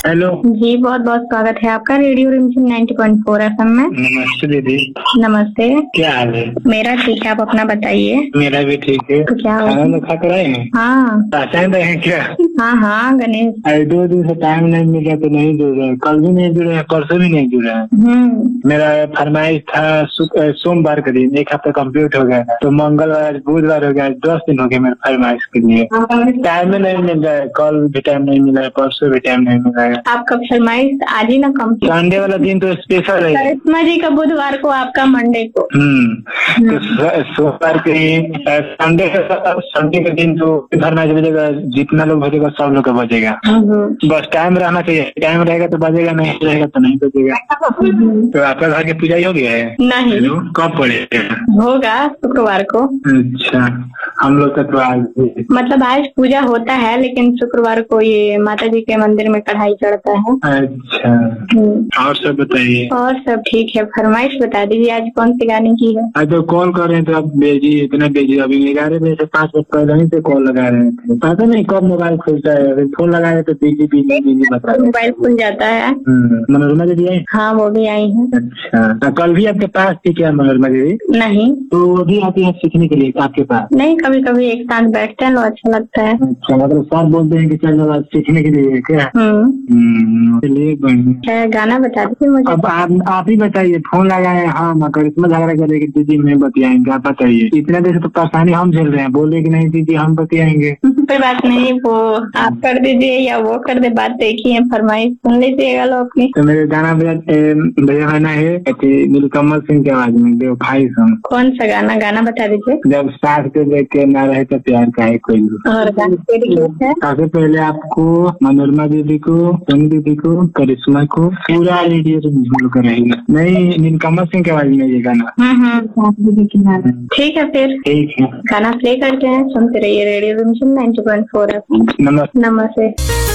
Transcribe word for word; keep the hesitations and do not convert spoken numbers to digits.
Hello जी, बहुत बहुत स्वागत है आपका रेडियो रिमझिम नाइंटी पॉइंट फोर एफएम में। नमस्ते दीदी। नमस्ते। क्या हाल है? मेरा ठीक है, आप अपना बताइए। मेरा भी ठीक है। तो क्या खाना लोग खा कर आए हैं? हाँ पहचान रहे हैं क्या? हाँ हाँ गणेश। अरे दो दिन से टाइम नहीं मिला तो नहीं जुड़ रहे, कल भी नहीं जुड़े हैं, परसों भी नहीं जुड़े हैं। हम्म मेरा फरमाइश था सोमवार के दिन, एक हफ्ता कंप्लीट हो गया तो मंगलवार बुधवार हो गया, दस दिन हो गए मेरे फरमाइश के लिए। टाइम नहीं मिल रहा है, कल भी टाइम नहीं मिला है, परसों भी टाइम नहीं मिला है। आपका फरमाइश आज ही ना कंप्लीट। संडे वाला दिन तो स्पेशल है। करिश्मा जी का बुधवार को, आपका मंडे को। हम्म तो सोमवार के संडे संडे के दिन तो फरमाइश बजेगा, जितना लोग बजेगा सब लोग का बजेगा। बस टाइम रहना चाहिए, टाइम रहेगा तो बजेगा, नहीं रहेगा तो नहीं बजेगा। तो आपका घर की पूजा ही हो गया है? नहीं, कब पड़ेगा? होगा शुक्रवार को। अच्छा, हम लोग का तो आज मतलब आज पूजा होता है, लेकिन शुक्रवार को ये माता जी के मंदिर में कढ़ाई चढ़ता है। अच्छा, और सब बताइए। और सब ठीक है। फरमाइश बता दीजिए आज कौन सी गाने की है। आज तो कॉल कर रहे हैं तो आप बेजी इतना बेजी, अभी ग्यारह बजे से पाँच बजे पहले ही से कॉल लगा रहे थे। पता नहीं कब मोबाइल खुलता है, अभी फोन लगाए तो बिजी बिजी बिजी बता रहे। मोबाइल खुल जाता है। मनोरमा दीदी आई? हाँ, वो भी आई है। अच्छा, कल भी आपके पास थी क्या मनोरमा दीदी? नहीं। तो वो भी आती है सीखने के लिए आपके पास? नहीं, कभी कभी एक साथ बैठते हैं तो अच्छा लगता है। अच्छा, मतलब सर बोलते हैं कि चलो सीखने के लिए क्या? हम्म चलिए बढ़िया। गाना बता दीजिए मुझे। अब आप आप ही बताइए, फोन लगाए हाँ करिश्मा झगड़ा करेगी दीदी मैं बतियाएंगे, आप बताइए। इतना देर से तो परेशानी हम झेल रहे हैं, बोले कि नहीं दीदी हम बतियाएंगे। कोई बात नहीं, वो आप कर दीजिए या वो कर दे, बात देखी है, फरमाइश सुन लीजिएगा लो अपनी। तो मेरे गाना बजाना है नीलकमल सिंह की आवाज में, बेवफाई सॉन्ग। कौन सा गाना? गाना बता दीजिए। जब साथ के देख के ना रहे तो प्यार का है कोई। और सबसे पहले आपको मनोरमा दीदी को, सोनी दीदी को, करिश्मा को, पूरा रेडियो से रहेगा। नहीं, नीलकमल सिंह की आवाज में ये गाना। हम्म ठीक है, फिर ठीक है, गाना प्ले करते हैं, सुनते रहिए रेडियो रिमझिम नाइंटी पॉइंट फोर एफएम। नमस्ते। नमस्ते।